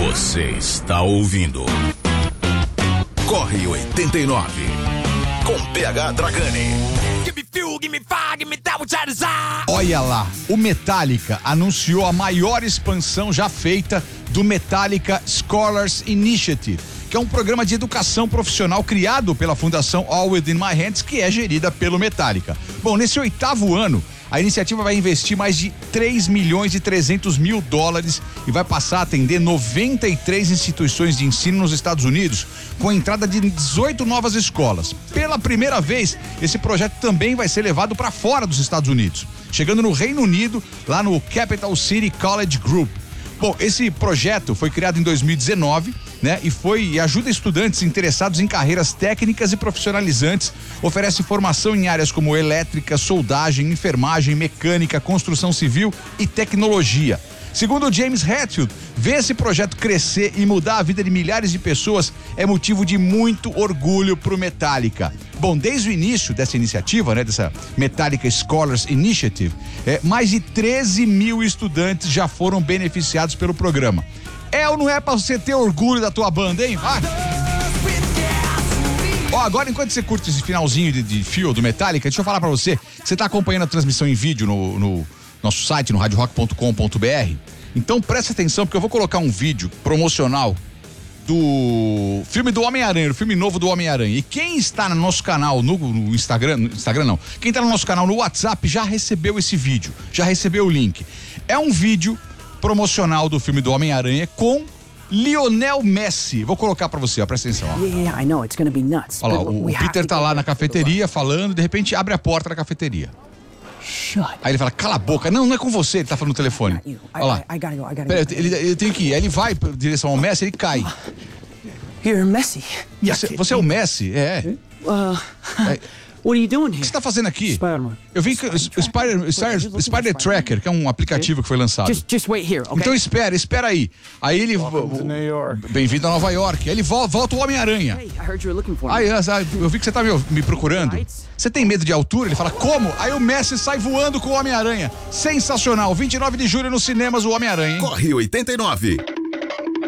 Você está ouvindo Corre 89 com PH Dragani. Olha lá, o Metallica anunciou a maior expansão já feita do Metallica Scholars Initiative, que é um programa de educação profissional criado pela Fundação All Within My Hands, que é gerida pelo Metallica. Bom, nesse 8º ano, a iniciativa vai investir mais de 3 milhões e 300 mil dólares e vai passar a atender 93 instituições de ensino nos Estados Unidos, com a entrada de 18 novas escolas. Pela primeira vez, esse projeto também vai ser levado para fora dos Estados Unidos, chegando no Reino Unido, lá no Capital City College Group. Bom, esse projeto foi criado em 2019, né? E ajuda estudantes interessados em carreiras técnicas e profissionalizantes, oferece formação em áreas como elétrica, soldagem, enfermagem, mecânica, construção civil e tecnologia. Segundo James Hetfield, ver esse projeto crescer e mudar a vida de milhares de pessoas é motivo de muito orgulho pro Metallica. Bom, desde o início dessa iniciativa, né, dessa Metallica Scholars Initiative, mais de 13 mil estudantes já foram beneficiados pelo programa. É ou não é pra você ter orgulho da tua banda, hein? Vai! Ó, agora enquanto você curte esse finalzinho de fio do Metallica, deixa eu falar pra você, você tá acompanhando a transmissão em vídeo no nosso site, no radiorock.com.br. Então presta atenção, porque eu vou colocar um vídeo promocional do filme do Homem-Aranha, o filme novo do Homem-Aranha. E quem está no nosso canal no Instagram não, quem está no nosso canal no WhatsApp já recebeu esse vídeo, já recebeu o link. É um vídeo promocional do filme do Homem-Aranha com Lionel Messi. Vou colocar pra você, ó, presta atenção, ó. Yeah, I know, it's gonna be nuts. Olha lá, o Peter tá lá na cafeteria falando, de repente abre a porta da cafeteria. Aí ele fala, cala a boca. Não é com você, ele tá falando no telefone. Olha lá. Pera, ele tem que ir. Aí ele vai em direção ao Messi, ele cai. You're Messi. Você é o Messi? É. What are you doing here? O que você tá fazendo aqui? Spider-Man. Eu vim com o Spider Tracker, que é um aplicativo que foi lançado. Just wait here, okay? Então espera aí. Aí ele... Bem-vindo a Nova York. Aí ele volta o Homem-Aranha. Hey, I heard you were looking for me. Aí eu vi que você tá me procurando. Você tem medo de altura? Ele fala, como? Aí o Messi sai voando com o Homem-Aranha. Sensacional. 29 de julho nos cinemas, o Homem-Aranha, hein? Corre 89.